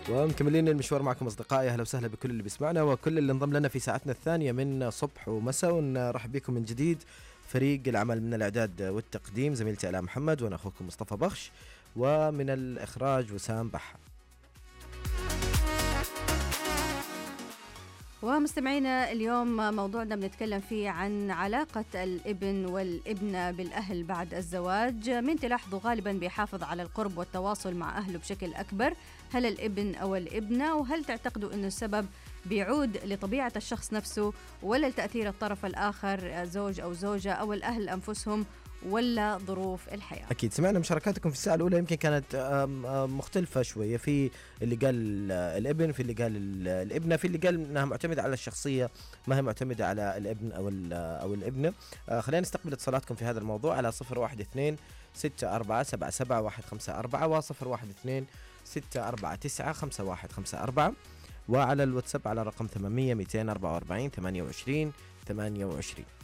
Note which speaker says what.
Speaker 1: ومكملين المشوار معكم أصدقائي. أهلا وسهلا بكل اللي بيسمعنا وكل اللي انضم لنا في ساعتنا الثانية من صبح ومساء، ونرحب بكم من جديد. فريق العمل من الإعداد والتقديم زميلتي آلاء محمد، وأنا أخوكم مصطفى بخش، ومن الإخراج وسام بحة.
Speaker 2: ومستمعينا، اليوم موضوعنا بنتكلم فيه عن علاقة الابن والابنة بالأهل بعد الزواج. مين تلاحظوا غالبا بيحافظ على القرب والتواصل مع أهله بشكل أكبر؟ هل الابن أو الابنة؟ وهل تعتقدوا أنه السبب بيعود لطبيعة الشخص نفسه ولا لتأثير الطرف الآخر، زوج أو زوجة أو الأهل أنفسهم ولا ظروف الحياة؟
Speaker 1: أكيد سمعنا مشاركاتكم في الساعة الأولى، يمكن كانت مختلفة شوية. في اللي قال الابن، في اللي قال الابنة، في اللي قال أنها معتمدة على الشخصية ما هي معتمدة على الابن أو الابنة. خلينا نستقبل اتصالاتكم في هذا الموضوع على 012-64-77-154 و012-649-5154، وعلى الواتساب على رقم 800-244-28-28.